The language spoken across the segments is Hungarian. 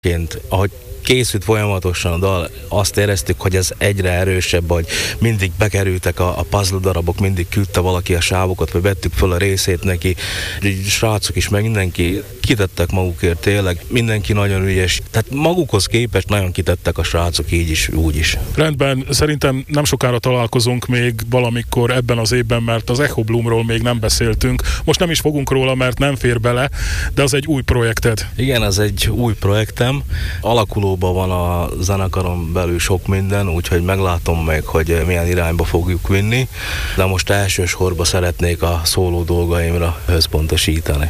Ahogy készült folyamatosan a dal, azt éreztük, hogy ez egyre erősebb, hogy mindig bekerültek a puzzle darabok, mindig küldte valaki a sávokat, vagy vettük föl a részét neki. Így srácok is, meg mindenki kitettek magukért tényleg, mindenki nagyon ügyes. Tehát magukhoz képest nagyon kitettek a srácok, így is, úgy is. Rendben, szerintem nem sokára találkozunk még valamikor ebben az évben, mert az Echo Bloomról még nem beszéltünk. Most nem is fogunk róla, mert nem fér bele, de az egy új projekted. Igen, ez egy új projektem. Alakulóban van a zenekaron belül sok minden, úgyhogy meglátom meg, hogy milyen irányba fogjuk vinni, de most elsősorban szeretnék a szóló dolgaimra összpontosítani.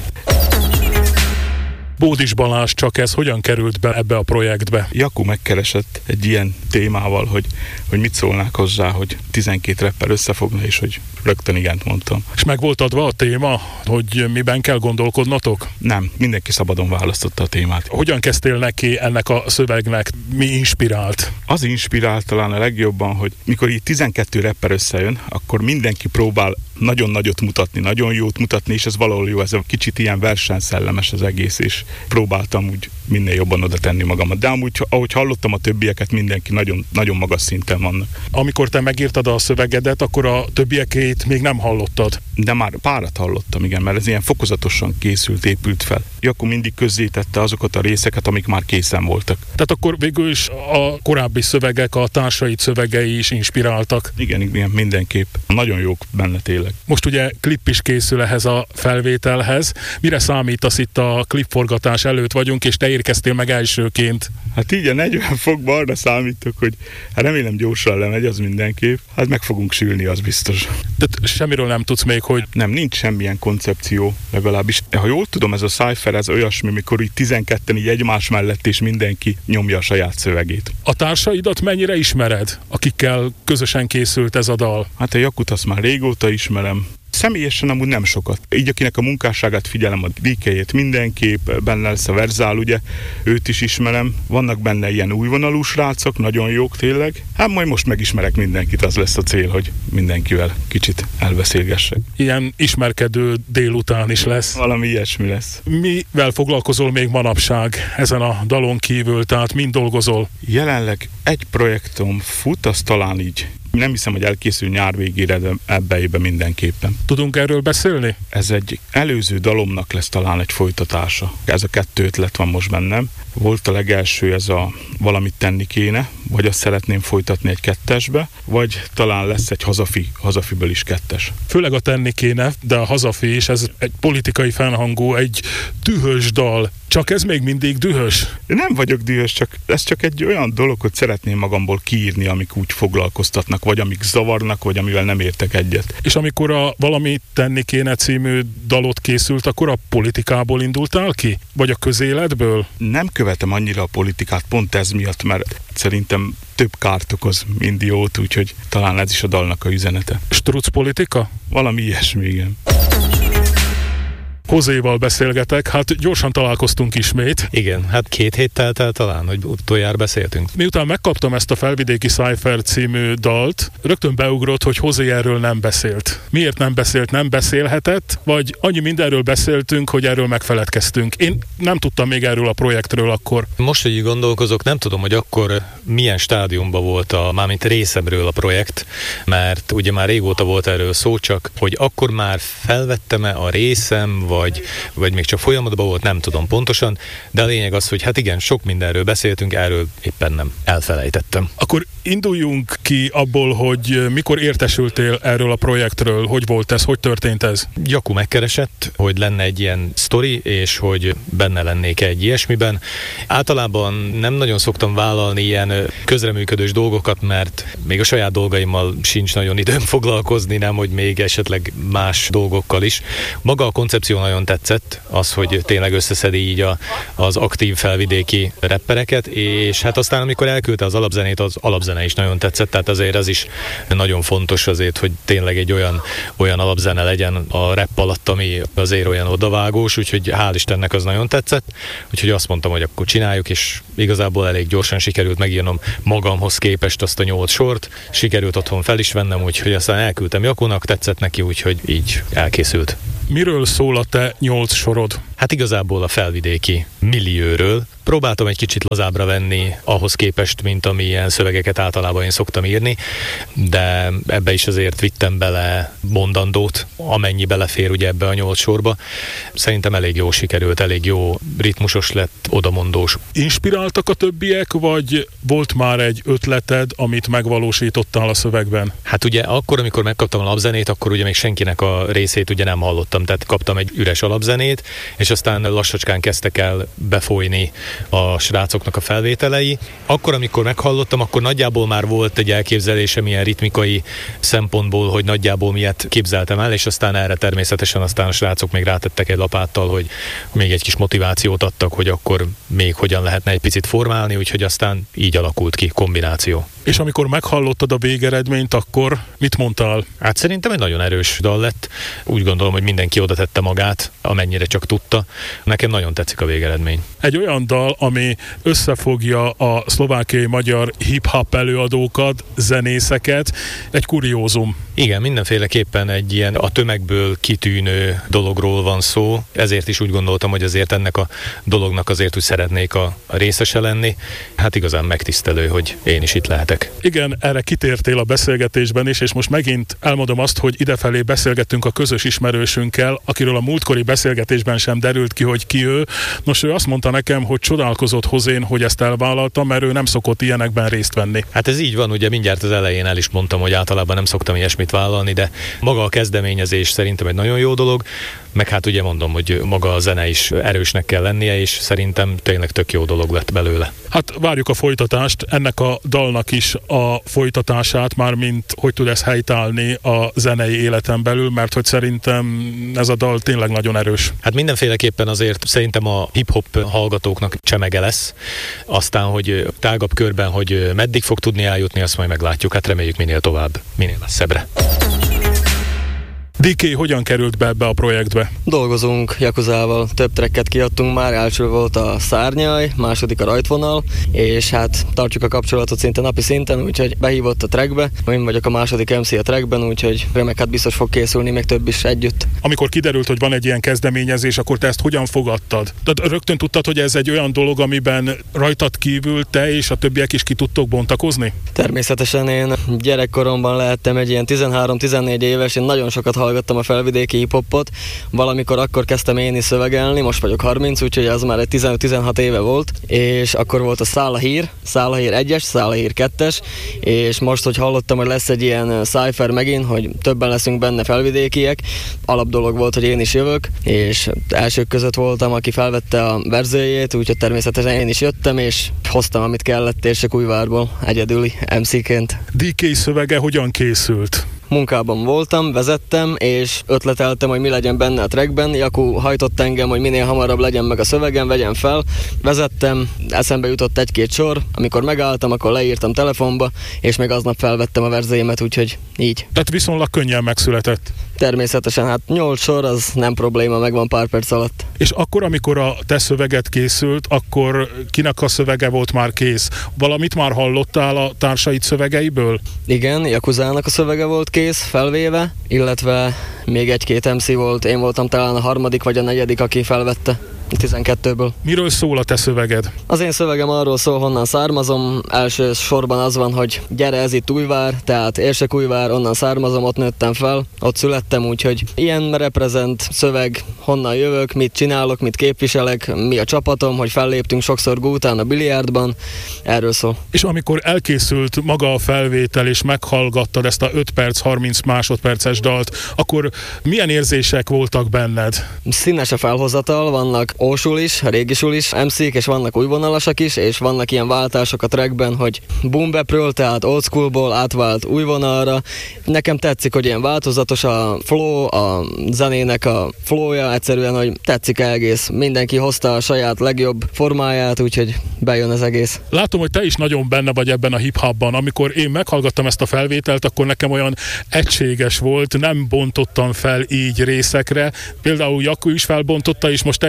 Bódis Balázs, csak ez hogyan került be ebbe a projektbe? Jakub megkeresett egy ilyen témával, hogy mit szólnák hozzá, hogy 12 rapper összefogna, és hogy rögtön igent mondtam. És meg volt adva a téma, hogy miben kell gondolkodnatok? Nem, mindenki szabadon választotta a témát. Hogyan kezdtél neki ennek a szövegnek? Mi inspirált? Az inspirált talán a legjobban, hogy mikor így 12 rapper összejön, akkor mindenki próbál nagyon nagyot mutatni, nagyon jót mutatni, és ez valahol jó, ez a kicsit ilyen versenyszellemes az egész, és próbáltam úgy minél jobban oda tenni magamat. De amúgy, ahogy hallottam a többieket, mindenki nagyon, nagyon magas szinten vannak. Amikor te megírtad a szövegedet, akkor a többiekét még nem hallottad? De már párat hallottam, igen, mert ez ilyen fokozatosan készült, épült fel. Jakub mindig közzétette azokat a részeket, amik már készen voltak. Tehát akkor végül is a korábbi szövegek, a társaid szövegei is inspiráltak? Igen, mindenképp. Nagyon jók benne tényleg. Most ugye klip is készül ehhez a felvételhez. Mire számítasz, itt a klipforgatás előtt vagyunk, és te érkeztél meg elsőként? Hát így a 40 fokban arra számítok, hogy remélem gyorsan lemegy, az mindenképp. Hát meg fogunk sülni, az biztos. Tehát semmiről nem tudsz még, hogy... Nem, nincs semmilyen koncepció legalábbis. Ha jól tudom, ez a cypher, ez olyasmi, mikor így 12-en így egymás mellett, és mindenki nyomja a saját szövegét. A társaidat mennyire ismered, akikkel közösen készült ez a dal? Hát a Jakut azt már régóta ismerem. Személyesen amúgy nem sokat. Így akinek a munkásságát figyelem, a DK-jét mindenképp, benne lesz a Verzál, ugye, őt is ismerem. Vannak benne ilyen újvonalú srácok, nagyon jók tényleg. Hát majd most megismerek mindenkit, az lesz a cél, hogy mindenkivel kicsit elbeszélgessek. Ilyen ismerkedő délután is lesz. Valami ilyesmi lesz. Mivel foglalkozol még manapság ezen a dalon kívül, tehát mind dolgozol? Jelenleg egy projektom fut, az talán így. Nem hiszem, hogy elkészül nyár végére, de ebbe mindenképpen. Tudunk erről beszélni? Ez egy előző dalomnak lesz talán egy folytatása. Ez a 2 ötlet van most bennem. Volt a legelső, ez a Valamit tenni kéne, vagy azt szeretném folytatni egy 2-esbe, vagy talán lesz egy hazafiből is 2-es. Főleg a tenni kéne, de a hazafi is, ez egy politikai fennhangú, egy dühös dal. Csak ez még mindig dühös? Nem vagyok dühös, ez csak egy olyan dolog, hogy szeretném magamból kiírni, amik úgy foglalkoztatnak, vagy amik zavarnak, vagy amivel nem értek egyet. És amikor a Valamit tenni kéne című dalot készült, akkor a politikából indultál ki? Vagy a közéletből? Nem követem annyira a politikát, pont ez miatt, mert szerintem több kárt okoz, mint jót, úgyhogy talán ez is a dalnak a üzenete. Struc politika? Valami ilyesmi, igen. Hozéval beszélgetek, hát gyorsan találkoztunk ismét. Igen, hát 2 hét telt el talán, hogy utoljára beszéltünk. Miután megkaptam ezt a Felvidéki Cypher című dalt, rögtön beugrott, hogy Hozé erről nem beszélt. Miért nem beszélt, nem beszélhetett, vagy annyi mindenről beszéltünk, hogy erről megfeledkeztünk. Én nem tudtam még erről a projektről akkor. Most, hogy így gondolkozok, nem tudom, hogy akkor milyen stádiumban volt mármint részemről a projekt, mert ugye már régóta volt erről szó, csak hogy akkor már felvettem-e a részem, vagy még csak folyamatban volt, nem tudom pontosan, de a lényeg az, hogy hát igen, sok mindenről beszéltünk, erről éppen nem elfelejtettem. Akkor induljunk ki abból, hogy mikor értesültél erről a projektről, hogy volt ez, hogy történt ez? Jakub megkeresett, hogy lenne egy ilyen sztori, és hogy benne lennék egy ilyesmiben. Általában nem nagyon szoktam vállalni ilyen közreműködős dolgokat, mert még a saját dolgaimmal sincs nagyon időm foglalkozni, nem, hogy még esetleg más dolgokkal is. Maga a koncepció nagyon tetszett, az, hogy tényleg összeszedi így az aktív felvidéki rappereket, és hát aztán amikor elküldte az alapzenét, az alapzene is nagyon tetszett, tehát azért ez is nagyon fontos azért, hogy tényleg egy olyan alapzene legyen a rap alatt, ami azért olyan odavágós, úgyhogy hál' Istennek az nagyon tetszett, úgyhogy azt mondtam, hogy akkor csináljuk, és igazából elég gyorsan sikerült megírnom magamhoz képest azt a 8 sort, sikerült otthon fel is vennem, úgyhogy aztán elküldtem Jakónak, tetszett neki, úgyhogy így elkészült. Miről szól a te 8 sorod? hát igazából a felvidéki millióről. Próbáltam egy kicsit lazábbra venni ahhoz képest, mint amilyen szövegeket általában én szoktam írni, de ebbe is azért vittem bele mondandót, amennyi belefér ugye ebbe a 8 sorba. Szerintem elég jó sikerült, elég jó ritmusos lett, odamondós. Inspiráltak a többiek, vagy volt már egy ötleted, amit megvalósítottál a szövegben? Hát ugye akkor, amikor megkaptam a alapzenét, akkor ugye még senkinek a részét ugye nem hallottam, tehát kaptam egy üres alapzenét, és aztán lassacskán kezdtek el befolyni a srácoknak a felvételei. Akkor, amikor meghallottam, akkor nagyjából már volt egy elképzelésem ilyen ritmikai szempontból, hogy nagyjából miért képzeltem el, és aztán erre természetesen aztán a srácok még rátettek egy lapáttal, hogy még egy kis motivációt adtak, hogy akkor még hogyan lehetne egy picit formálni, úgyhogy aztán így alakult ki kombináció. És amikor meghallottad a végeredményt, akkor mit mondtál? Hát szerintem egy nagyon erős dal lett. Úgy gondolom, hogy mindenki oda tette magát, amennyire csak tudta. Nekem nagyon tetszik a végeredmény. Egy olyan dal, ami összefogja a szlovákiai magyar hip-hop előadókat, zenészeket, egy kuriózum. Igen, mindenféleképpen egy ilyen a tömegből kitűnő dologról van szó. Ezért is úgy gondoltam, hogy azért ennek a dolognak azért úgy szeretnék a részese lenni. Hát igazán megtisztelő, hogy én is itt lehetek. Igen, erre kitértél a beszélgetésben is, és most megint elmondom azt, hogy idefelé beszélgettünk a közös ismerősünkkel, akiről a múltkori beszélgetésben sem derült ki, hogy ki ő. Nos, ő azt mondta nekem, hogy csodálkozott hozén, hogy ezt elvállaltam, mert ő nem szokott ilyenekben részt venni. Hát ez így van, ugye mindjárt az elején el is mondtam, hogy általában nem szoktam ilyesmit vállalni, de maga a kezdeményezés szerintem egy nagyon jó dolog, meg hát ugye mondom, hogy maga a zene is erősnek kell lennie, és szerintem tényleg tök jó dolog lett belőle. Hát várjuk a folytatást, ennek a dalnak is a folytatását, mármint hogy tud ez helytállni a zenei életen belül, mert hogy szerintem ez a dal tényleg nagyon erős. Hát mindenféleképpen azért szerintem a hip-hop hallgatóknak csemege lesz, aztán, hogy tágabb körben, hogy meddig fog tudni eljutni, azt majd meglátjuk, hát reméljük minél tovább, minél messzebbre. DK hogyan került be ebbe a projektbe? Dolgozunk Jakuzával, több tracket kiadtunk már, első volt a Szárnyaj, második a Rajtvonal, és hát tartjuk a kapcsolatot szinte napi szinten, úgyhogy behívott a trackbe. Én vagyok a második MC a trackben, úgyhogy remek, hát biztos fog készülni még több is együtt. Amikor kiderült, hogy van egy ilyen kezdeményezés, akkor te ezt hogyan fogadtad? Tehát rögtön tudtad, hogy ez egy olyan dolog, amiben rajtad kívül te és a többiek is ki tudtok bontakozni? Természetesen én gyerekkoromban lehettem egy ilyen 13-14 éves, én nagyon sokat hallgattam a felvidéki hip-hopot, valamikor akkor kezdtem én is szövegelni, most vagyok 30, úgyhogy az már egy 15-16 éve volt, és akkor volt a Szálahír 1-es, Szálahír 2-es, és most, hogy hallottam, hogy lesz egy ilyen cypher megint, hogy többen leszünk benne felvidékiek, alapdolog volt, hogy én is jövök, és elsők között voltam, aki felvette a verzőjét, úgyhogy természetesen én is jöttem, és hoztam, amit kellett Érsekújvárból, egyedüli MC-ként. DK szövege hogyan készült? Munkában voltam, vezettem, és ötleteltem, hogy mi legyen benne a trackben. Jakub hajtott engem, hogy minél hamarabb legyen meg a szövegem, vegyem fel. Vezettem, eszembe jutott egy-két sor, amikor megálltam, akkor leírtam telefonba, és még aznap felvettem a verzémet, úgyhogy így. Tehát viszonylag könnyen megszületett. Természetesen, hát 8 sor, az nem probléma, megvan pár perc alatt. És akkor, amikor a te szöveget készült, akkor kinek a szövege volt már kész? Valamit már hallottál a társaid szövegeiből? Igen, Jakuzának a szövege volt kész, felvéve, illetve még egy-két MC volt, én voltam talán a harmadik vagy a negyedik, aki felvette. 12-ből. Miről szól a te szöveged? Az én szövegem arról szól, honnan származom. Első sorban az van, hogy gyere, ez itt Újvár, tehát Érsekújvár, onnan származom, ott nőttem fel, ott születtem, úgyhogy ilyen reprezent szöveg, honnan jövök, mit csinálok, mit képviselek, mi a csapatom, hogy felléptünk sokszor Gútán a biliárdban, erről szól. És amikor elkészült maga a felvétel, és meghallgattad ezt a 5 perc, 30 másodperces dalt, akkor milyen érzések voltak benned? Színes a felhozatal, vannak ósul is, régisul is MC-k, és vannak újvonalasak is, és vannak ilyen váltások a trackben, hogy boom bapről, tehát old schoolból átvált újvonalra. Nekem tetszik, hogy ilyen változatos a flow, a zenének a flowja, egyszerűen, hogy tetszik egész. Mindenki hozta a saját legjobb formáját, úgyhogy bejön az egész. Látom, hogy te is nagyon benne vagy ebben a hip-hopban. Amikor én meghallgattam ezt a felvételt, akkor nekem olyan egységes volt, nem bontottam fel így részekre. Például Jakub is felbontotta, és most te is felbontod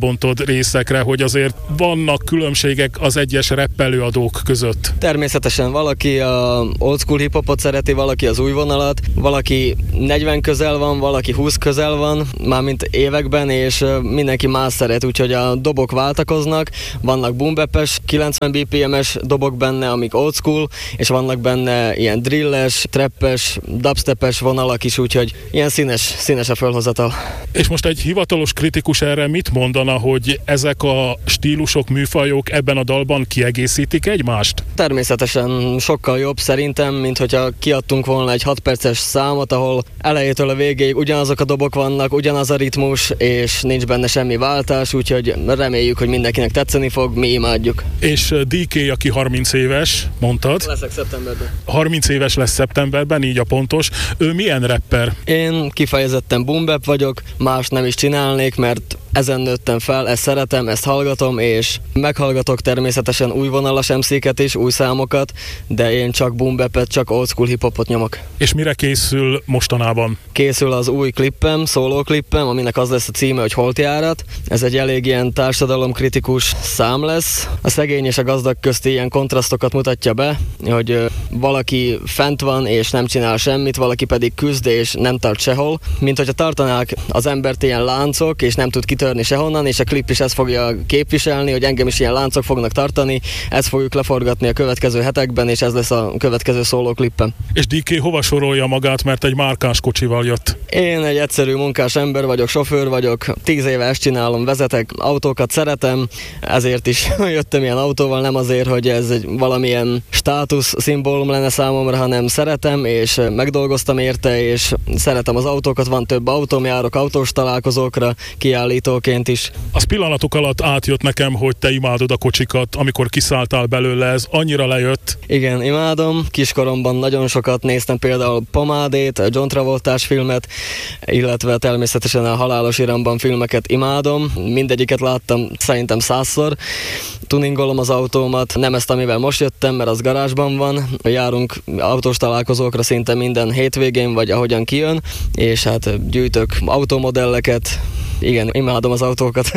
lebontod részekre, hogy azért vannak különbségek az egyes rappelőadók között? Természetesen valaki a old school hip-hopot szereti, valaki az új vonalat, valaki 40 közel van, valaki 20 közel van, mármint években, és mindenki más szeret, úgyhogy a dobok váltakoznak, vannak boom-bap-es, 90 BPM-es dobok benne, amik old school, és vannak benne ilyen drilles, trappes, dubstepes vonalak is, úgyhogy ilyen színes a fölhozatal. És most egy hivatalos kritikus erre mit mondana, hogy ezek a stílusok, műfajok ebben a dalban kiegészítik egymást? Természetesen sokkal jobb szerintem, mint hogyha kiadtunk volna egy 6 perces számot, ahol elejétől a végéig ugyanazok a dobok vannak, ugyanaz a ritmus, és nincs benne semmi váltás, úgyhogy reméljük, hogy mindenkinek tetszeni fog, mi imádjuk. És DK, aki 30 éves, mondtad? Leszek szeptemberben. 30 éves lesz szeptemberben, így a pontos. Ő milyen rapper? Én kifejezetten boom bap vagyok, más nem is csinálnék, mert ezen nőttem fel, ezt szeretem, ezt hallgatom, és meghallgatok természetesen új vonalas MC-ket is, új számokat, de én csak boom bapet, csak old school hip-hopot nyomok. És mire készül mostanában? Készül az új klippem, szóló klippem, aminek az lesz a címe, hogy Holtjárat. Ez egy elég ilyen társadalomkritikus szám lesz. A szegény és a gazdag közti ilyen kontrasztokat mutatja be, hogy valaki fent van és nem csinál semmit, valaki pedig küzd és nem tart sehol. Mint hogyha tartanák az embert ilyen láncok, és nem tud kitörni sehonnan, és a klip is ezt fogja képviselni, hogy engem is ilyen láncok fognak tartani. Ezt fogjuk leforgatni a következő hetekben, és ez lesz a következő szóló klippem. És DK hova sorolja magát, mert egy márkás kocsival jött? Én egy egyszerű munkás ember vagyok, sofőr vagyok, 10 éve ezt csinálom, vezetek, autókat szeretem, ezért is jöttem ilyen autóval, nem azért, hogy ez egy valamilyen státusz szimbólum lenne számomra, hanem szeretem, és megdolgoztam érte, és szeretem az autókat, van több autóm, járok autós találkozókra, kiállítóként is. Az pillanatok alatt átjött nekem, hogy te imádod a kocsikat, amikor kiszálltál belőle, ez annyira lejött. Igen, imádom. Kiskoromban nagyon sokat néztem például Pomádét, a John Travoltás filmet, illetve természetesen a Halálos Iramban filmeket imádom. Mindegyiket láttam szerintem 100-szor. Tuningolom az autómat, nem ezt, amivel most jöttem, mert az garázsban van. Járunk autós találkozókra szinte minden hétvégén, vagy ahogyan kijön, és hát gyűjtök automodelleket. Igen, imádom az autókat.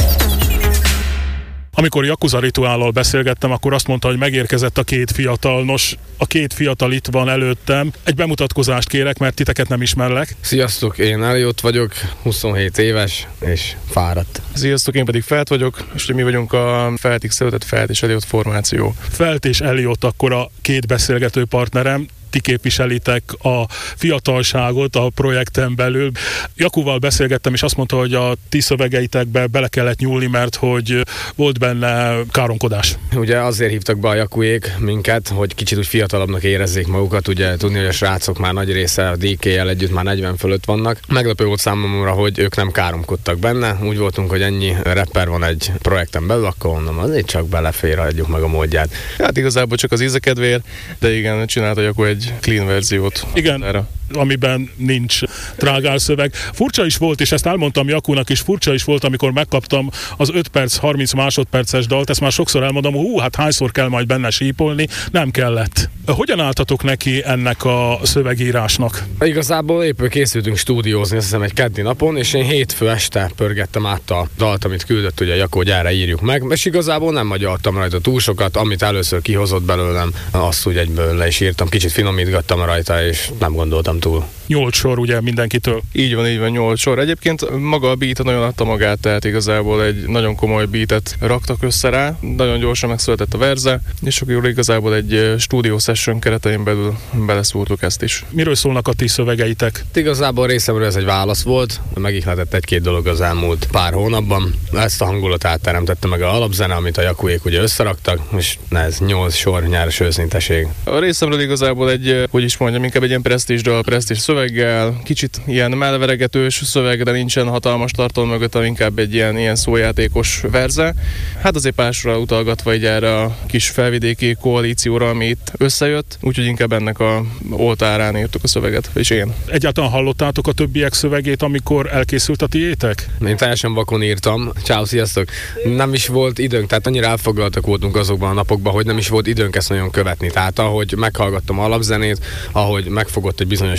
Amikor Yakuza Rituállal beszélgettem, akkor azt mondta, hogy megérkezett a két fiatal. Nos, a két fiatal itt van előttem. Egy bemutatkozást kérek, mert titeket nem ismerlek. Sziasztok, én Elliot vagyok, 27 éves és fáradt. Sziasztok, én pedig Felt vagyok, és mi vagyunk a Feltig született Felt és Elliot formáció. Felt és Elliot akkor a két beszélgető partnerem. Ti képviselitek a fiatalságot a projekten belül. Jakuval beszélgettem, és azt mondta, hogy a ti szövegeitekbe bele kellett nyúlni, mert hogy volt benne káromkodás. Ugye azért hívtak be a Jakuék minket, hogy kicsit úgy fiatalabbnak érezzék magukat. Ugye tudni, hogy a srácok már nagy része a DK-jel együtt már 40 fölött vannak. Meglepő volt számomra, hogy ők nem káromkodtak benne. Úgy voltunk, hogy ennyi rapper van egy projekten belül, akkor mondom, azért csak belefér, adjuk meg a módját. Hát igazából csak az ízekedvéért, de igen, csinálta Jaku egy clean verziót. Igen, erre. Amiben nincs trágálszöveg. Furcsa is volt, és ezt elmondtam Jakunak is, furcsa is volt, amikor megkaptam az 5 perc, 30 másodperces dalt, ezt már sokszor elmondom, hát hányszor kell majd benne sípolni, nem kellett. Hogyan álltatok neki ennek a szövegírásnak? Igazából éppen készültünk stúdiózni, azt hiszem egy keddi napon, és én hétfő este pörgettem át a dalt, amit küldött ugye Jaku, hogy erre írjuk meg, és igazából nem magyoltam rajta túl sokat, amit először kihozott belőlem, azt úgy egyből le is írtam, kicsit finomítgattam rajta, és nem gondoltam túl. 8 sor ugye mindenkitől. Így van, 8 sor. Egyébként maga a beat nagyon adta magát, tehát igazából egy nagyon komoly beatet raktak össze rá, nagyon gyorsan megszületett a verze, és akkor igazából egy stúdió session keretein belül beleszúrtuk ezt is. Miről szólnak a ti szövegeitek? Igazából részemről ez egy válasz volt, megihletett egy-két dolog az elmúlt pár hónapban. Ezt a hangulatát teremtette meg a alapzene, amit a Jakuék ugye összeraktak, és ez 8 sor nyáros őszinteség. A részemről igazából egy, hogy is mondjam, inkább egy ilyen presztízs szöveggel, kicsit ilyen melveregetős szöveg, de nincsen hatalmas tartalom mögött, inkább egy ilyen szójátékos verze. Hát azért pársorra utalgatva így erre a kis felvidéki koalícióra, ami itt összejött, úgyhogy inkább ennek a oltárán írtuk a szöveget, és én. Egyáltalán hallottátok a többiek szövegét, amikor elkészült a tiétek? Én teljesen vakon írtam. Ciao, sziasztok! Nem is volt időnk, tehát annyira elfoglaltak voltunk azokban a napokban, hogy nem is volt időnk ezt nagyon követni. Tehát ahogy meghallgattam alapzenét, ahogy megfogott egy bizonyos részén,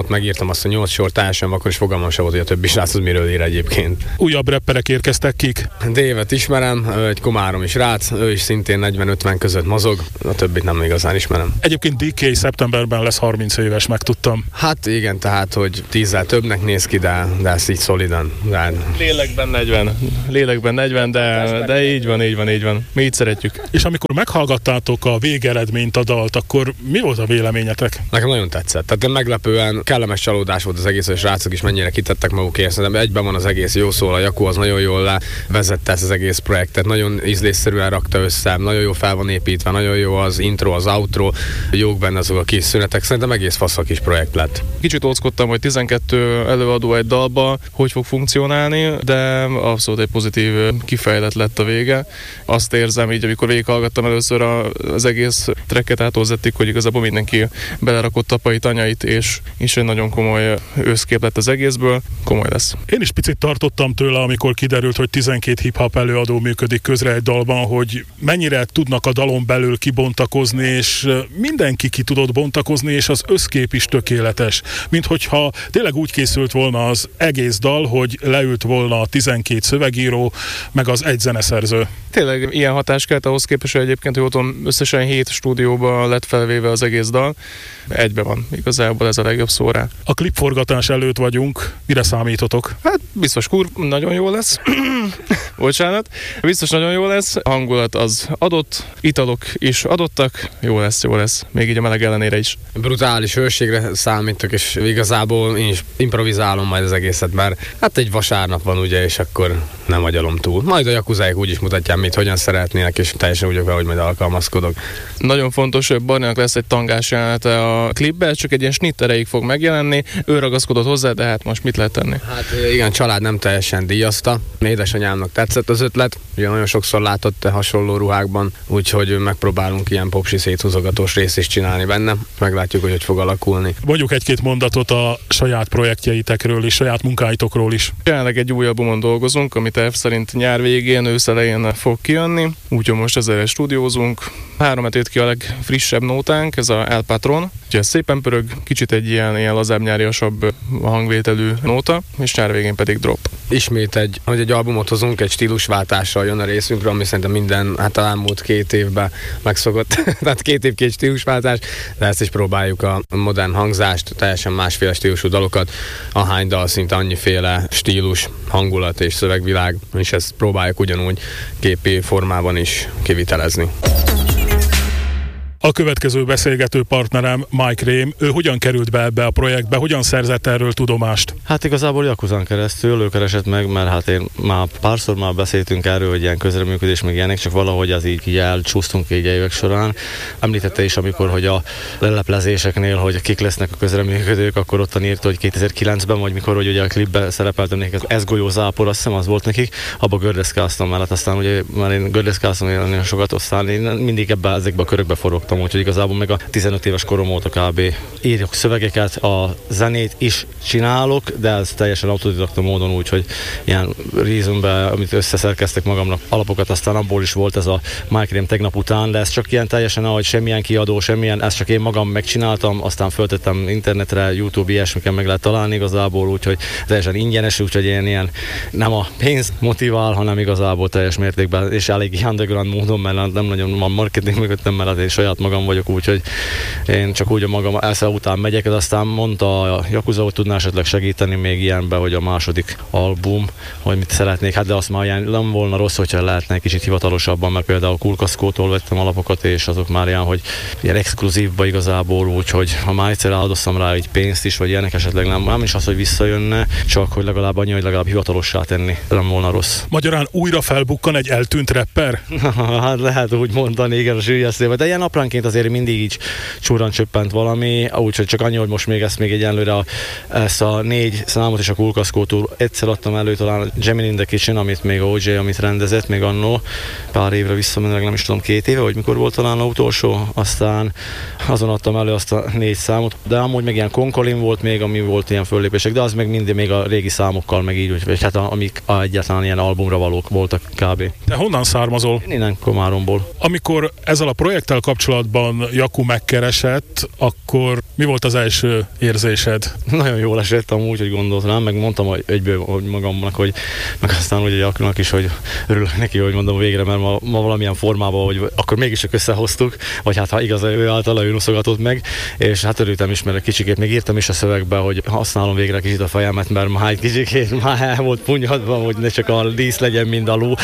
ott megírtam azt a 8 sort, teljesen akkor is fogalmam sem volt, hogy a többi srác az miről ír egyébként. Újabb rapperek érkeztek, kik? Dévet ismerem, egy komáromi srác, ő is szintén 40-50 között mozog, a többit nem igazán ismerem. Egyébként DK szeptemberben lesz 30 éves, megtudtam. Hát igen, tehát, hogy 10-zel többnek néz ki, de ezt így szolidan. Lélekben 40, de így van. Mi így szeretjük. És amikor meghallgattátok a végeredményt, a dalt, akkor mi volt a véleményetek? Nekem nagyon tetszett. Tehát meglepően kellemes csalódás volt az egész, hogy a srácok is mennyire kitettek magukért. Szerintem egyben van az egész, jó szól, a Jakó az nagyon jól vezette ezt az egész projektet, nagyon ízlésszerűen rakta össze, nagyon jó fel van építve, nagyon jó az intro, az outro, jók benne azok a kis szünetek. Szerintem egész fasz a kis projekt lett. Kicsit óckodtam, hogy 12 előadó egy dalba hogy fog funkcionálni, de abszolút egy pozitív kifejlett lett a vége. Azt érzem így, amikor végighallgattam először az egész tracket átolzették, hogy igazából mindenki belerakott apait, anyait, és egy nagyon komoly összkép lett az egészből. Komoly lesz. Én is picit tartottam tőle, amikor kiderült, hogy 12 hip-hop előadó működik közre egy dalban, hogy mennyire tudnak a dalon belül kibontakozni, és mindenki ki tudott bontakozni, és az összkép is tökéletes. Mint hogyha tényleg úgy készült volna az egész dal, hogy leült volna a 12 szövegíró, meg az egy zeneszerző. Tényleg ilyen hatás kellett ahhoz képest, hogy egyébként, hogy ott összesen 7 stúdióban lett felvéve az egész dal. Egybe van, igazából ez a legjobb szó rá. A klipforgatás előtt vagyunk, mire számítotok? Hát biztos nagyon jó lesz. Bocsánat. Biztos nagyon jó lesz. A hangulat az adott, italok is adottak. Jó lesz. Még így a meleg ellenére is. Brutális hőségre számítok, és igazából én is improvizálom majd az egészet, mert hát egy vasárnap van ugye, és akkor nem agyalom túl. Majd a jakuzáik úgy is mutatják, mit hogyan szeretnének, és teljesen úgy hogy majd alkalmazkodok. Nagyon fontos, hogy Barninak lesz egy tangás jelenete a klipben, csak egy ilyen snitt erejéig fog megjelenni. Ő ragaszkodott hozzá, de hát most mit lehet tenni? Hát igen, család nem teljesen díjazta. Édesanyámnak tetszett az ötlet, ugye nagyon sokszor látott hasonló ruhákban, úgyhogy megpróbálunk ilyen popsi széthúzogatós részt is csinálni benne. Meglátjuk, hogy fog alakulni. Mondjuk egy-két mondatot a saját projektjeitekről és saját munkáitokról is. Jelenleg egy új albumon dolgozunk, ami terv szerint nyár végén, ősz elején fog kijönni, úgyhogy most ezzel stúdiózunk. 3 hetét ki a legfrissebb nótánk, ez a El Patron. Ugye szépen pörög, kicsit egy ilyen lazább, nyáriasabb hangvételű nóta, és nyár végén pedig drop. Ismét egy albumot hozunk, egy stílusváltással jön a részünkre, ami szerintem minden, hát a elmúlt 2 évben megszokott. Tehát 2 év 2 stílusváltás, de ezt is próbáljuk a modern hangzást, teljesen másféle stílusú dalokat, ahány dal szinte annyiféle stílus, hangulat és szövegvilág, és ezt próbáljuk ugyanúgy képi formában is kivitelezni. A következő beszélgető partnerem Mike Rém, ő hogyan került be ebbe a projektbe, hogyan szerzett erről tudomást? Hát igazából Jakuzán keresztül ő keresett meg, mert hát én már párszor beszéltünk erről, hogy ilyen közreműködés, meg ilyenek, csak valahogy az így elcsúsztunk így évek során. Említette is, amikor, hogy a leleplezéseknél, hogy kik lesznek a közreműködők, akkor ottan írta, hogy 2009-ben, vagy mikor, hogy ugye a klipben szerepeltem nekik, ez golyózápor, azt hiszem az volt nekik, abba gördeszkáztam mellett, aztán ugye már én gördeszkáztam nagyon sokat, aztán én mindig ezekbe a körökbe forogtam. Úgyhogy igazából meg a 15 éves korom óta kb. Írok szövegeket, a zenét is csinálok, de ez teljesen autodidakta módon, úgyhogy ilyen Reasonbe, amit összeszerkeztek magamnak alapokat, aztán abból is volt ez a Mike Rém tegnap után, de ez csak ilyen teljesen, ahogy semmilyen kiadó, semmilyen, ezt csak én magam megcsináltam, aztán föltettem internetre, YouTube, ilyesmiken meg lehet találni igazából, úgyhogy teljesen ingyenes, úgyhogy ilyen nem a pénz motivál, hanem igazából teljes mértékben, és elég underground módon, mert nem nagyon van marketing mögöttem, mert én saját magam vagyok, úgyhogy én csak úgy a magam esze után megyek, de aztán mondta a Yakuza, hogy tudná esetleg segíteni még ilyenbe, hogy a második album, hogy mit szeretnék, hát de azt már ilyen nem volna rossz, hogyha lehetne egy kicsit hivatalosabban, mert például Kulkaszkótól vettem alapokat, és azok már ilyen, hogy ilyen exkluzívba igazából, úgyhogy ha már egyszer áldoztam rá egy pénzt is, vagy ilyenek esetleg nem is az, hogy visszajönne, csak hogy legalább annyi, hogy legalább hivatalossá tenni, nem volna rossz. Magyarán újra felbukkan egy eltűnt rapper? Hát lehet úgy mondani, igen, a sűrűjesztében, de ilyen apránként azért mindig így csúran csöppent valami, úgyhogy csak annyi, hogy most még ezt még egyenlőre ezt a 4 számot és a Kulkaszkótól egyszer adtam elő, talán Gemini in the Kitchen, amit még OJ, amit rendezett, még annó pár évre visszamenőleg, nem is tudom, 2 éve, vagy mikor volt talán az utolsó, aztán azon adtam elő azt a 4 számot, de amúgy meg ilyen Konkolin volt még, ami volt ilyen föllépések, de az meg mindig még a régi számokkal, meg így, vagy hát amik egyáltalán ilyen albumra valók voltak kb. Te honnan származol? Én innen Komáromból. Amikor ezzel a projekttel kapcsolatban kapcsolatban Jaku megkeresett, akkor mi volt az első érzésed? Nagyon jól esett amúgy, hogy gondolt rám, meg mondtam egyből magamnak, hogy meg aztán ugye Jakunak is, hogy örülök neki, hogy mondom végre, mert ma valamilyen formában, hogy akkor mégiscsak összehoztuk, vagy hát ha igaz, ő általa ő noszogatott meg, és hát örültem is, mert egy kicsikét még írtam is a szövegbe, hogy használom végre kicsit a fejemet, mert már egy kicsikét már el volt punyadva, hogy ne csak a dísz legyen, mint a ló.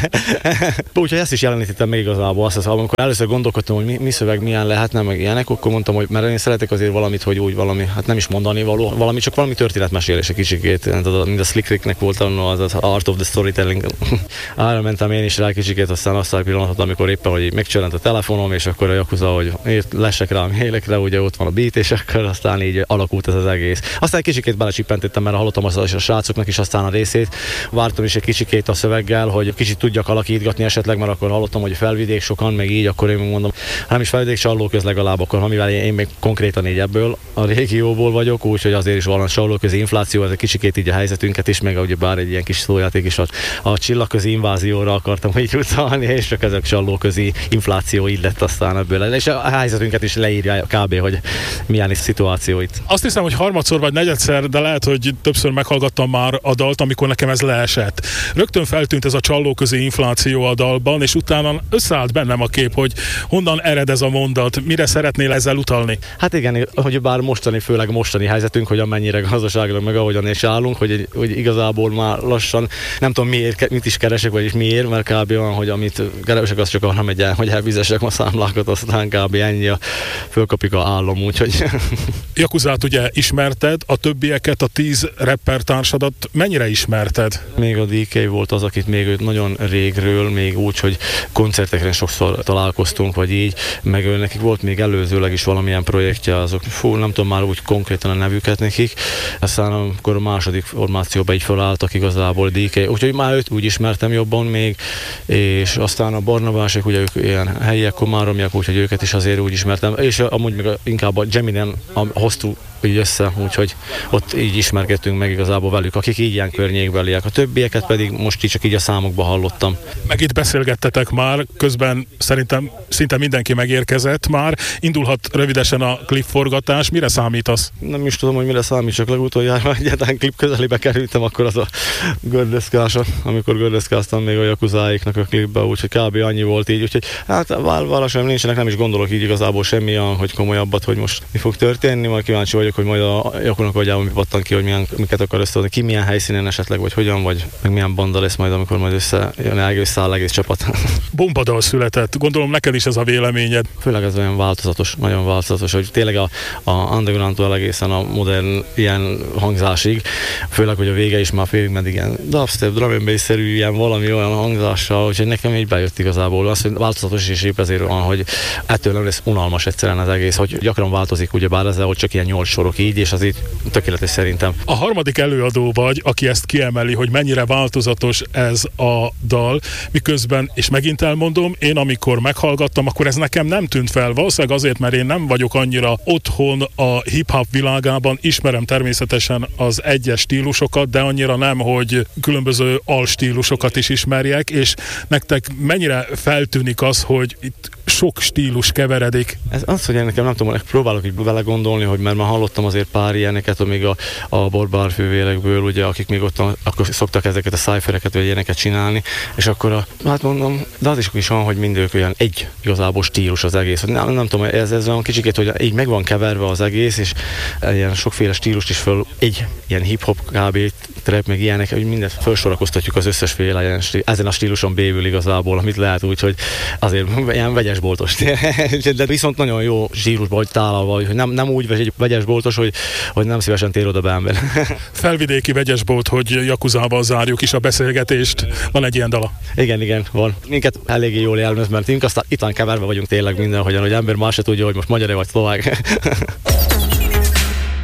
Úgyhogy ezt is jelenítettem meg igazából. Azt hiszem, amikor először gondolkodtam, hogy mi szöveg milyen lehetne, meg ilyenek, akkor mondtam, hogy mert én szeretek azért valamit, hogy úgy valami, hát nem is mondani való, csak valami történetmesélés egy kicsikét. Mint a Slick Ricknek volt az Art of the Storytelling. Arra mentem én is rá kicsikét, aztán azt a pillanatot, amikor éppen, hogy megcsörrent a telefonom, és akkor a Yakuza, hogy lessek rá a mailekre, ugye ott van a beat, és akkor aztán így alakult ez az egész. Aztán egy kicsikét belecsippentettem, mert hallottam a srácoknak is aztán a részét. Vártam is egy kicsikét a szöveggel, hogy kicsit tudjak alakítgatni esetleg, mert akkor hallottam, hogy felvidék sokan, meg így, akkor én mondom, nem is felvidék, Sallóköz legalább, akkor mivel én még konkrétan így ebből a régióból vagyok, úgyhogy azért is van a Sallóközi infláció, ez egy kicsikét így a helyzetünket is, meg ugye bár egy ilyen kis szójáték is a csillagközi invázióra akartam így utalni, és csak ezek Sallóközi infláció így lett aztán ebből. És a helyzetünket is leírja kb., hogy milyen is szituáció itt. Azt hiszem, hogy harmadszor vagy negyedszer, de lehet, hogy többször meghallgattam már a dalt, amikor nekem ez leesett. Rögtön feltűnt ez a Csallóközi infláció a dalban, és utána összeállt bennem a kép, hogy honnan ered ez a mondat, mire szeretnél ezzel utalni? Hát igen, hogy bár főleg mostani helyzetünk, hogy amennyire gazdaságilag meg ahogyan is állunk, hogy igazából már lassan, nem tudom mit is keresek, vagyis miért, mert kb. Olyan, hogy amit keresek, az csak arra megy el, hogy elvizessek a számlákat, aztán kb. Ennyi a fölkapik a állom, úgyhogy... Yakuzát ugye ismerted, a többieket, a 10 rapper társadat mennyire ismerted? Még a DK volt az, akit még nagyon régről, még úgy, hogy koncertekren sokszor találkoztunk, vagy így, meg nekik volt még előzőleg is valamilyen projektje, azok, nem tudom már úgy konkrétan a nevüket nekik, aztán amikor a második formációban így felálltak igazából DK, úgyhogy már őt úgy ismertem jobban még, és aztán a Barnabások, ugye ők ilyen helyiek, komáromiak, úgyhogy őket is azért úgy ismertem, és amúgy meg inkább a Geminen hoztuk így össze, úgyhogy ott így ismerkedtünk meg igazából velük, akik így ilyen környékbeliek. A többieket pedig most így csak így a számokba hallottam. Meg itt beszélgettetek már, közben szerintem szinte mindenki megérkezett már. Indulhat rövidesen a klipforgatás. Mire számítasz? Nem is tudom, hogy mire számít, csak legutoljára egyáltalán klip közelébe kerültem, akkor az a gördeszkása, amikor gördeszkáztam még a Yakuzáiknak a klipbe, úgyhogy kb. Annyi volt így, úgyhogy hát vállal sem nincsenek, nem is gondolok így igazából semmi, hogy komolyabbat, hogy most mi fog történni, majd kíváncsi vagyok, hogy majd a Jakunak agyában mi pattan ki, hogy miket akar összehozni, ki milyen helyszínen esetleg, vagy hogyan, vagy meg milyen banda lesz majd, amikor majd összeáll egész csapat. Bombadal született, gondolom neked is ez a véleményed. Főleg ez olyan változatos, nagyon változatos, hogy tényleg a underground-tól egészen a modern ilyen hangzásig, főleg, hogy a vége is már félig meddig ilyen dubstep, drum and bass-szerű ilyen valami olyan hangzással, úgyhogy nekem így bejött igazából. Az, hogy változatos és épp ezért van, hogy ettől nem lesz unalmas egyszerűen az egész, hogy gyakran változik, ugyebár ezzel, hogy csak ilyen 8 sorok így, és az így tökéletes szerintem. A harmadik előadó vagy, aki ezt kiemeli, hogy mennyire változatos ez a dal, miközben, és megint elmondom, én amikor meghallgattam, akkor ez nekem nem tűnt fel, valószínűleg azért, mert én nem vagyok annyira otthon a hip-hop világában, ismerem természetesen az egyes stílusokat, de annyira nem, hogy különböző alstílusokat is ismerjek, és nektek mennyire feltűnik az, hogy itt sok stílus keveredik? Ez az, hogy én nekem nem tudom, próbálok így vele gondolni, hogy mert már hallottam azért pár ilyeneket, még a borbárfővélekből, ugye, akik még ott akkor szoktak ezeket a cyphereket, vagy ilyeneket csinálni, és akkor hát mondom, de az is van, hogy mindők olyan egy igazából stílus az egész. Nem tudom, ez olyan kicsikét, hogy így meg van keverve az egész, és ilyen sokféle stílust is föl egy ilyen hip-hop kb. Trap, meg ilyenek, hogy mindent felsorakoztatjuk az összesféle ezen a stíluson bévül igazából, amit lehet úgy, hogy azért ilyen vegyesboltos. De viszont nagyon jó stílusban, hogy tálalva, hogy nem úgy vegyesboltos, hogy nem szívesen tér oda be ember. Felvidéki vegyesbolt, hogy Yakuzával zárjuk is a beszélgetést. Van egy ilyen dala? Igen, van. Minket eléggé jól jelmez, mert aztán itt van keverve vagyunk tényleg mindenhogyan, hogy ember más se tudja, hogy most magyar vagy szlovák.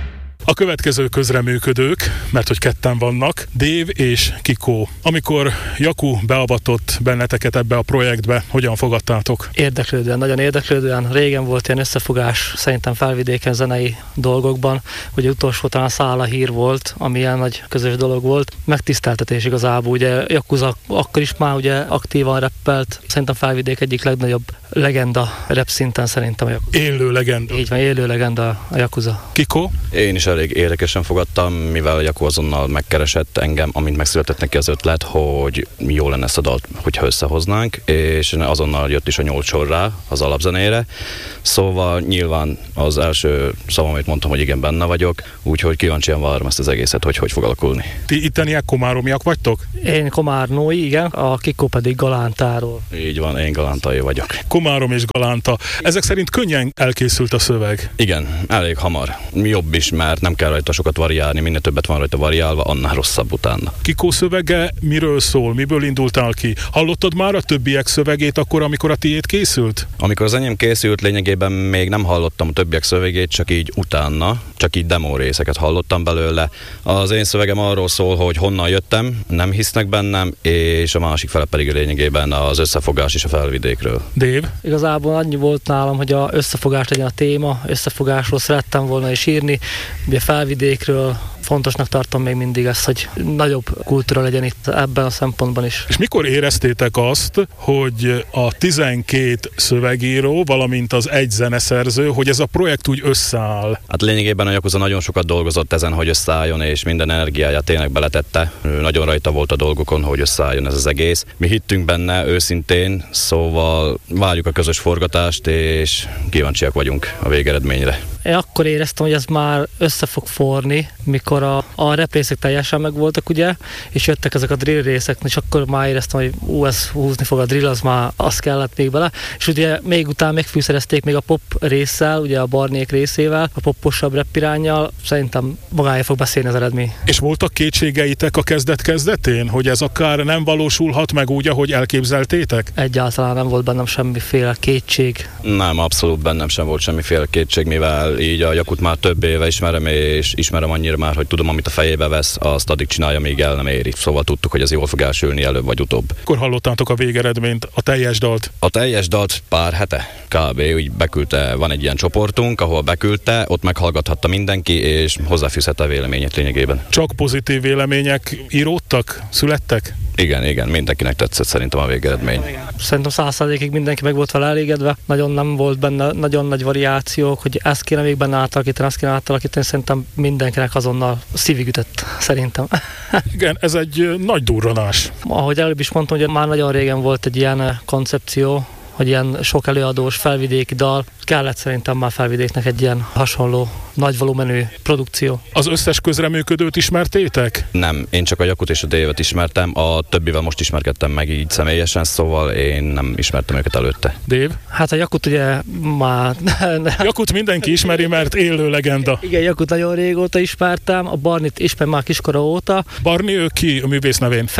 A következő közreműködők, mert hogy ketten vannak, Dave és Kiko. Amikor Jaku beavatott benneteket ebbe a projektbe, hogyan fogadtátok? Érdeklődően, nagyon érdeklődően. Régen volt ilyen összefogás szerintem Felvidéken zenei dolgokban, hogy utolsó talán Szála hír volt, ami ilyen nagy közös dolog volt. Megtiszteltetés igazából, ugye Yakuza akkor is már ugye aktívan rappelt, szerintem Felvidék egyik legnagyobb legenda rap szinten szerintem. Élő legenda. Így van, élő legenda a Yakuza. Kiko? Én is elég érdekesen fogadtam, mivel a Jaku azonnal megkeresett engem, amint megszületett neki az ötlet, hogy jó lenne ezt a dalt, hogyha összehoznánk, és azonnal jött is a 8 sor rá az alapzenére. Szóval nyilván az első szavam, amit mondtam, hogy igen, benne vagyok, úgyhogy kíváncsian várom ezt az egészet, hogy fog alakulni. Ti itteniek komáromiak vagytok? Én komárnói, igen, a Kiko pedig Galántáról. Így van, én galántai vagyok. Komárom és Galánta. Ezek szerint könnyen elkészült a szöveg. Igen, elég hamar. Jobb is, mert nem kell rajta sokat variálni, minél többet van rajta variálva, annál rosszabb utána. Kiko szövege miről szól? Miből indultál ki? Hallottad már a többiek szövegét akkor, amikor a tiéd készült? Amikor az enyém készült, lényegében még nem hallottam a többiek szövegét, csak így utána, csak így demo részeket hallottam belőle. Az én szövegem arról szól, hogy honnan jöttem, nem hisznek bennem, és a másik fele pedig lényegében az összefogás és a Felvidékről. Dave? Igazából annyi volt nálam, hogy a összefogás legyen a téma, összefogásról szerettem volna is írni, ugye Felvidékről. Fontosnak tartom még mindig ezt, hogy nagyobb kultúra legyen itt ebben a szempontban is. És mikor éreztétek azt, hogy a 12 szövegíró, valamint az egy zeneszerző, hogy ez a projekt úgy összeáll? Hát lényegében a Yakuza nagyon sokat dolgozott ezen, hogy összeálljon, és minden energiáját tényleg beletette. Ő nagyon rajta volt a dolgokon, hogy összeálljon ez az egész. Mi hittünk benne őszintén, szóval várjuk a közös forgatást, és kíváncsiak vagyunk a végeredményre. Én akkor éreztem, hogy ez már össze fog forni, mikor a rap részek teljesen megvoltak, ugye, és jöttek ezek a drill részek, és akkor már éreztem, hogy ez húzni fog a drill, az kellett még bele, és ugye még utána megfűszerezték még a pop résszel, ugye a Barnék részével, a popposabb rap iránnyal, szerintem magáért fog beszélni az eredmény. És voltak kétségeitek a kezdet-kezdetén, hogy ez akár nem valósulhat meg úgy, ahogy elképzeltétek? Egyáltalán nem volt bennem semmiféle kétség. Nem, abszolút bennem sem volt semmiféle kétség, mivel így a Jakut már több éve ismerem, és ismerem annyira már, hogy tudom, amit a fejébe vesz, azt addig csinálja, míg el nem éri. Szóval tudtuk, hogy ez jól fog elsülni előbb vagy utóbb. Akkor hallottátok a végeredményt, a teljes dalt? A teljes dalt pár hete kb. Úgy beküldte, van egy ilyen csoportunk, ahol beküldte, ott meghallgathatta mindenki, és hozzáfűzhette a véleményét lényegében. Csak pozitív vélemények íródtak, születtek? Igen, mindenkinek tetszett szerintem a végeredmény. Szerintem 100%-ig mindenki meg volt vele elégedve. Nagyon nem volt benne nagyon nagy variációk, hogy ezt kéne még benne átalakítani, ezt kéne átalakítani. Szerintem mindenkinek azonnal szívig ütött, szerintem. Igen, ez egy nagy durranás. Ahogy előbb is mondtam, hogy már nagyon régen volt egy ilyen koncepció, hogy ilyen sok előadós felvidéki dal. Kellett szerintem már Felvidéknek egy ilyen hasonló, nagy volumenű produkció. Az összes közreműködőt ismertétek? Nem, én csak a Jakut és a Dévet ismertem, a többivel most ismerkedtem meg így személyesen, szóval én nem ismertem őket előtte. Dave? Hát a Jakut ugye már... Jakut mindenki ismeri, mert élő legenda. Igen, Jakut nagyon régóta ismertem, a Barnit ismerem már kiskora óta. Barni, ő ki a művész nevén?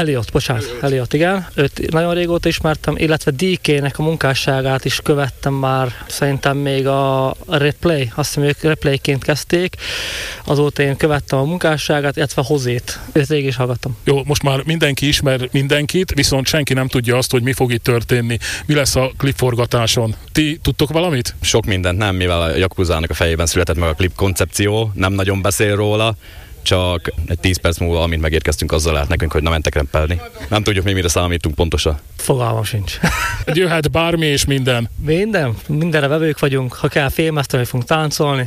Elliot, igen. Őt nagyon régóta ismertem, illetve DK-nek a munkásságát is követtem már, szerintem még a Replay, azt hiszem ők Replayként kezdték, azóta én követtem a munkásságát, illetve Hozét, őt rég is hallgattam. Jó, most már mindenki ismer mindenkit, viszont senki nem tudja azt, hogy mi fog itt történni, mi lesz a klipforgatáson. Ti tudtok valamit? Sok mindent nem, mivel a Yakuzának a fejében született meg a klip koncepció, nem nagyon beszél róla, csak egy 10 perc múlva, amint megérkeztünk, azzal állt nekünk, hogy na mentek rempelni. Nem tudjuk még mire számítunk pontosan. Fogalmam sincs. Jöhet bármi és minden. Mindenre vevők vagyunk, ha kell filmeszteni, fogunk táncolni.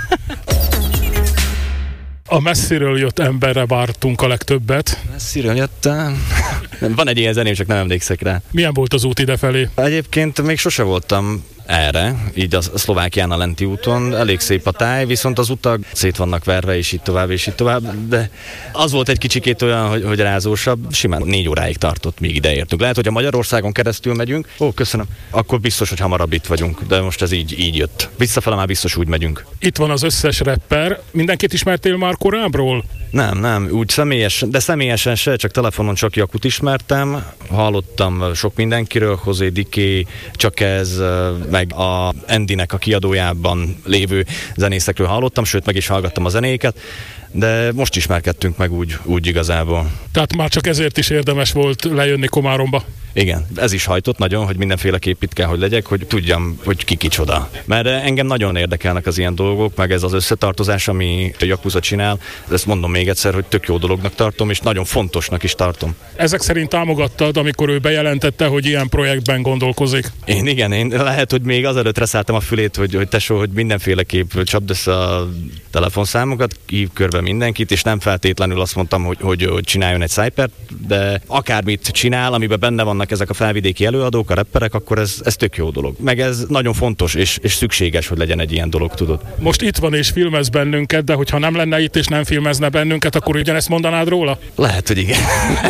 A messziről jött emberre vártunk a legtöbbet. Messziről jöttem. Van egy ilyen zeném, csak nem emlékszek rá. Milyen volt az út idefelé? Egyébként még sose voltam erre, így a Szlovákián a lenti úton. Elég szép a táj, viszont az utak szét vannak verve, és így tovább, de az volt egy kicsikét olyan, hogy rázósabb. Simán 4 óráig tartott, míg ide értünk. Lehet, hogy a Magyarországon keresztül megyünk. Ó, köszönöm. Akkor biztos, hogy hamarabb itt vagyunk, de most ez így jött. Visszafele már biztos úgy megyünk. Itt van az összes rapper. Mindenkit ismertél már korábbról? Nem, úgy személyesen se, csak telefonon csak Jakut ismertem. Hallottam sok mindenkiről, José Diké, csak ez, meg a Andynek a kiadójában lévő zenészekről hallottam, sőt meg is hallgattam a zenéket, de most ismerkedtünk meg úgy igazából. Tehát már csak ezért is érdemes volt lejönni Komáromba. Igen, ez is hajtott nagyon, hogy mindenféleképp itt kell, hogy legyek, hogy tudjam, hogy ki kicsoda. Mert engem nagyon érdekelnek az ilyen dolgok, meg ez az összetartozás, ami a Yakuza csinál. Ezt mondom még egyszer, hogy tök jó dolognak tartom, és nagyon fontosnak is tartom. Ezek szerint támogattad, amikor ő bejelentette, hogy ilyen projektben gondolkozik? Én lehet, hogy még azelőtt reszálltam a fülét, hogy tesó, hogy mindenféleképp csapd össze a telefonszámokat, hív körbe mindenkit, és nem feltétlenül azt mondtam, hogy csináljon egy Cypert, de akármit csinál, amiben benne vannak ezek a felvidéki előadók, a rapperek, akkor ez tök jó dolog. Meg ez nagyon fontos és szükséges, hogy legyen egy ilyen dolog, tudod. Most itt van és filmez bennünket, de hogyha nem lenne itt és nem filmezne bennünket, akkor ugyanezt mondanád róla? Lehet, hogy igen.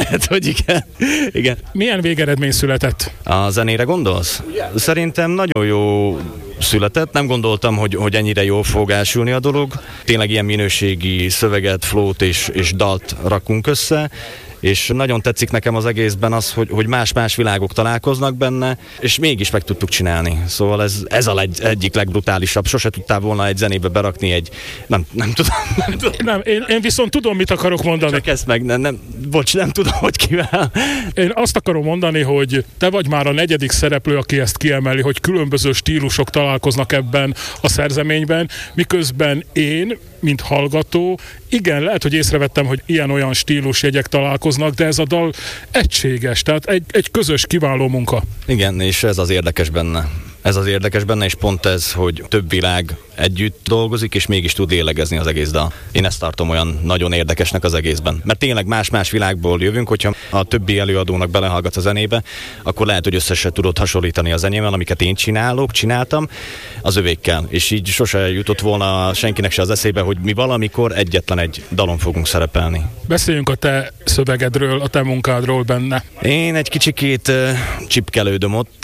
Igen. Milyen végeredmény született? A zenére gondolsz? Szerintem nagyon jó született. Nem gondoltam, hogy ennyire jól fog elsülni a dolog. Tényleg ilyen minőségi szöveget, flót és dalt rakunk össze, és nagyon tetszik nekem az egészben az, hogy más-más világok találkoznak benne, és mégis meg tudtuk csinálni. Szóval ez egyik legbrutálisabb. Sose tudtál volna egy zenébe berakni egy... Nem tudom. Nem, én viszont tudom, mit akarok mondani. Csak ezt meg nem tudom, hogy kivel. Én azt akarom mondani, hogy te vagy már a 4. szereplő, aki ezt kiemeli, hogy különböző stílusok találkoznak ebben a szerzeményben, miközben én, mint hallgató, igen, lehet, hogy észrevettem, hogy ilyen-olyan stílusjegyek találkoznak, de ez a dal egységes, tehát egy közös, kiváló munka. Igen, és ez az érdekes benne. És pont ez, hogy több világ együtt dolgozik, és mégis tud lélegezni az egész dal. Én ezt tartom olyan nagyon érdekesnek az egészben. Mert tényleg más-más világból jövünk, hogyha a többi előadónak belehallgatsz a zenébe, akkor lehet, hogy össze se tudod hasonlítani a zenével, amiket én csináltam, az övékkel. És így sose jutott volna senkinek se az eszébe, hogy mi valamikor egyetlen egy dalon fogunk szerepelni. Beszéljünk a te szövegedről, a te munkádról benne. Én egy kicsikét csipkelődöm ott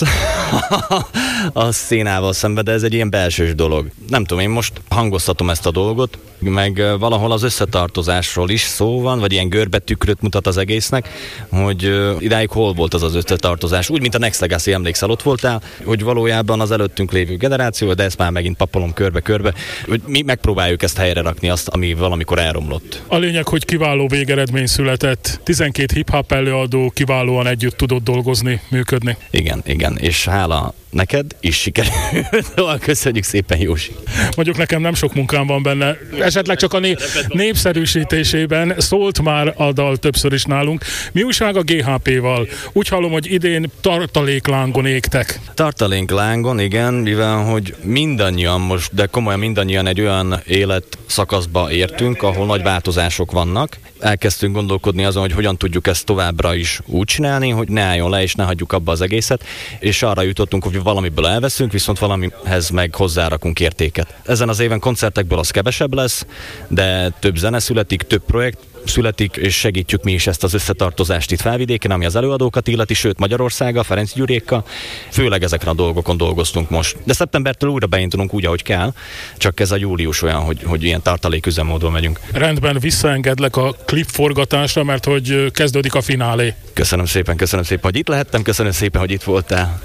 a szénával szemben, de ez egy ilyen belsős dolog. Nem tudom, én most hangoztatom ezt a dolgot, meg valahol az összetartozásról is szó van, vagy ilyen görbetükröt mutat az egésznek, hogy idáig hol volt az összetartozás. Úgy, mint a Next Legacy, emlékszel, ott voltál, hogy valójában az előttünk lévő generáció, de ezt már megint papolom körbe-körbe, hogy mi megpróbáljuk ezt helyre rakni, azt, ami valamikor elromlott. A lényeg, hogy kiváló végeredmény született. 12 hip-hop előadó kiválóan együtt tudott dolgozni, működni. Igen, és hála neked is sikerült. Köszönjük szépen, Jósi. Mondjuk nekem nem sok munkám van benne. Esetleg csak a népszerűsítésében szólt már a dal többször is nálunk. Mi újság a GHP-val? Úgy hallom, hogy idén tartaléklángon égtek. Tartaléklángon, igen, mivel hogy mindannyian most, de komolyan mindannyian egy olyan életszakaszba értünk, ahol nagy változások vannak. Elkezdtünk gondolkodni azon, hogy hogyan tudjuk ezt továbbra is úgy csinálni, hogy ne álljon le és ne hagyjuk abba az egészet, és arra jutottunk, hogy valamiből elveszünk, viszont valamihez meg hozzárakunk értéket. Ezen az éven koncertekből az kevesebb lesz, de több zene születik, több projekt születik, és segítjük mi is ezt az összetartozást itt Felvidéken, ami az előadókat illeti, sőt Magyarországgal, Ferenc Gyurékkal. Főleg ezeken a dolgokon dolgoztunk most. De szeptembertől újra beindulunk úgy, ahogy kell, csak ez a július olyan, hogy ilyen tartaléküzemmódon megyünk. Rendben, visszaengedlek a klipforgatásra, mert hogy kezdődik a finálé. Köszönöm szépen, hogy itt lehettem, köszönöm szépen, hogy itt voltál.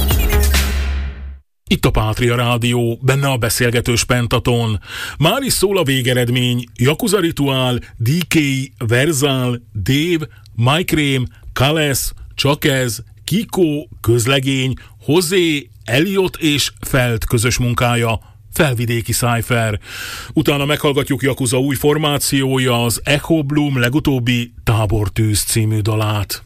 Itt a Pátria Rádió, benne a beszélgetős Pentaton. Már is szól a végeredmény. Yakuza Ritual, DK, Verzal, Dave, MyCreme, Kales, Csak ez, Kiko, Közlegény, Hozé, Elliot és Feld közös munkája. Felvidéki Cypher. Utána meghallgatjuk Yakuza új formációja, az Echo Bloom legutóbbi Tábortűz című dalát.